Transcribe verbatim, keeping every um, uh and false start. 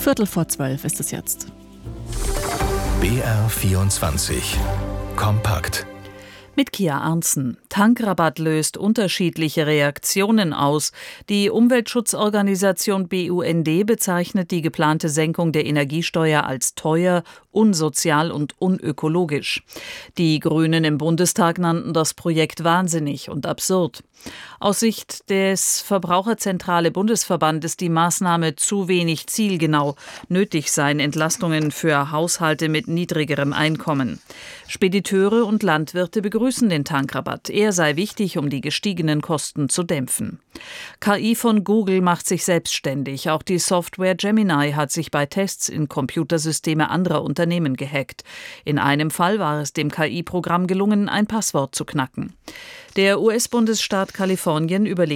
Viertel vor zwölf ist es jetzt. B R vierundzwanzig Kompakt. Mit Kia Arntzen. Tankrabatt löst unterschiedliche Reaktionen aus. Die Umweltschutzorganisation B U N D bezeichnet die geplante Senkung der Energiesteuer als teuer, unsozial und unökologisch. Die Grünen im Bundestag nannten das Projekt wahnsinnig und absurd. Aus Sicht des Verbraucherzentrale Bundesverband ist die Maßnahme zu wenig zielgenau. Nötig seien Entlastungen für Haushalte mit niedrigerem Einkommen. Spediteure und Landwirte begrüßen den Tankrabatt. Er sei wichtig, um die gestiegenen Kosten zu dämpfen. K I von Google macht sich selbstständig. Auch die Software Gemini hat sich bei Tests in Computersysteme anderer Unternehmen gehackt. In einem Fall war es dem K I-Programm gelungen, ein Passwort zu knacken. Der U S-Bundesstaat Kalifornien überlegt